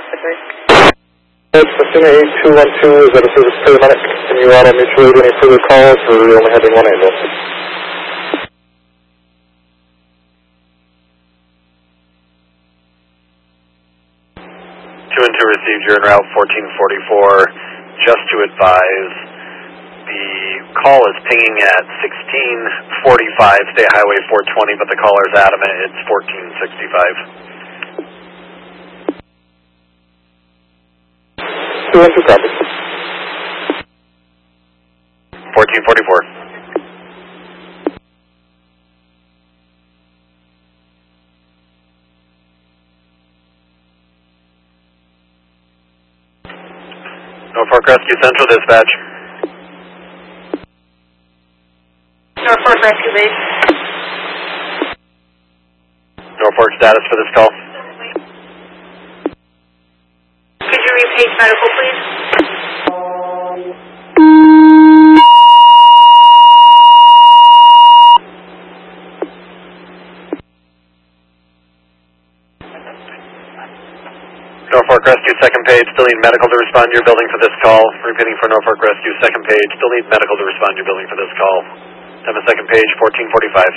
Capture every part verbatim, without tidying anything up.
It's Messina eight two one two, is that a service paramedic? Can you auto mutuate any further calls, or are we only having one ambulance? two and two received, you're en route fourteen forty-four. Just to advise, the call is pinging at sixteen forty-five, State Highway four twenty, but the caller is adamant it's fourteen sixty-five. two one two copy. fourteen forty-four. Norfolk Rescue Central Dispatch. Norfolk Rescue Base. Norfolk status for this call. Could you repeat medical, please? Norfolk Rescue, second page, still need medical to respond to your building for this call. Repeating for Norfolk Rescue, second page, still need medical to respond to your building for this call. Have a second page, fourteen forty-five.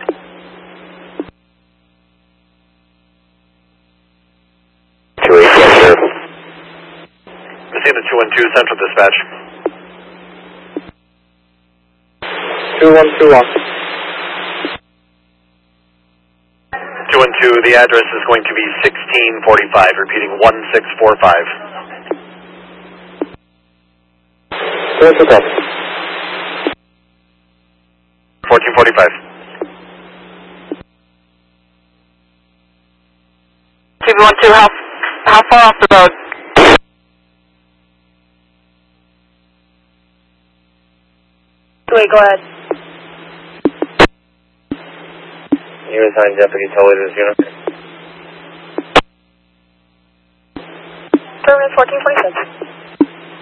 two eight, yes, sir. Messina two one two, Central Dispatch. two one two one. two one two, the address is going to be sixteen forty-five, repeating one six four five. two one two copy. fourteen forty-five. two one two, how, how far off the road? Wait, go ahead. You assigned Deputy Tully to this unit. Terminus fourteen forty-six.